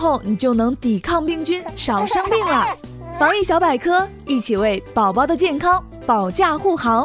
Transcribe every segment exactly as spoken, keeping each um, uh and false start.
后你就能抵抗病菌，少生病了。防疫小百科，一起为宝宝的健康保驾护航。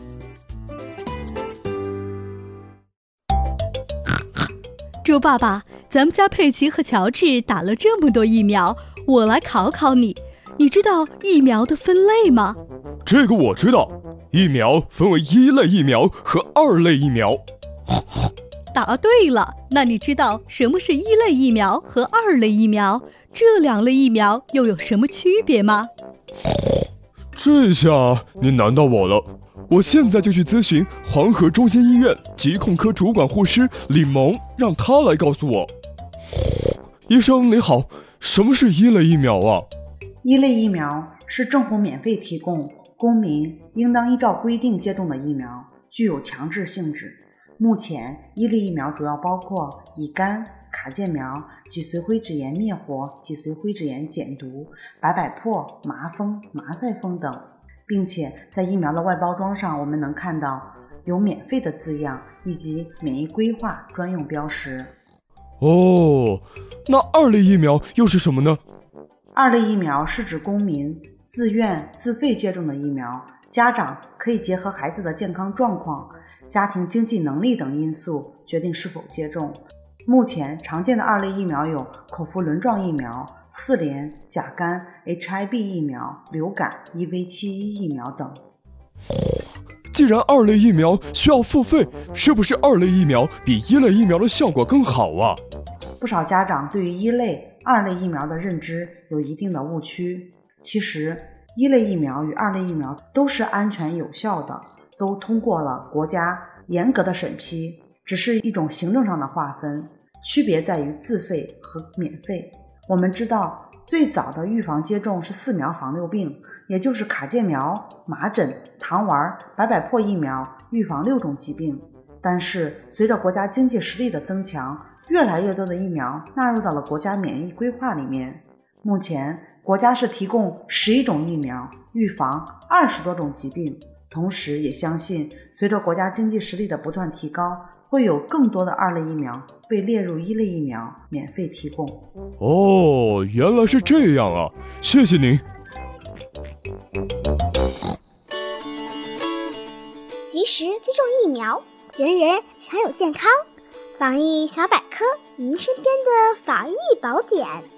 猪爸爸，咱们家佩奇和乔治打了这么多疫苗，我来考考你，你知道疫苗的分类吗？ 这个我知道，疫苗分为一类疫苗和二类疫苗。 答对了，那你知道什么是一类疫苗和二类疫苗？这两类疫苗又有什么区别吗？ 这下你难到我了，我现在就去咨询黄河中心医院疾控科主管护师李萌，让他来告诉我。医生你好，什么是一类疫苗啊？ 一类疫苗是政府免费提供，公民应当依照规定接种的疫苗，具有强制性质。目前一类疫苗主要包括乙肝、卡介苗、脊髓灰质炎灭活、脊髓灰质炎减毒、白百破、麻风、麻赛风等，并且在疫苗的外包装上我们能看到有免费的字样以及免疫规划专用标识。 哦，那二类疫苗又是什么呢？ 二类疫苗是指公民自愿自费接种的疫苗，家长可以结合孩子的健康状况、家庭经济能力等因素决定是否接种。目前常见的二类疫苗有口服轮状疫苗、四联、甲肝、H I V 疫苗、流感、E V 七十一 疫苗等。 既然二类疫苗需要付费，是不是二类疫苗比一类疫苗的效果更好啊？ 不少家长对于一类、二类疫苗的认知有一定的误区。其实，一类疫苗与二类疫苗都是安全有效的，都通过了国家严格的审批，只是一种行政上的划分，区别在于自费和免费。我们知道，最早的预防接种是四苗防六病，也就是卡介苗、麻疹、糖丸、白百破疫苗，预防六种疾病。但是随着国家经济实力的增强，越来越多的疫苗纳入到了国家免疫规划里面。目前国家是提供十一种疫苗，预防二十多种疾病。同时也相信，随着国家经济实力的不断提高，会有更多的二类疫苗被列入一类疫苗免费提供。 哦，原来是这样啊，谢谢您。 及时接种疫苗，人人享有健康。防疫小百科，您身边的防疫宝典。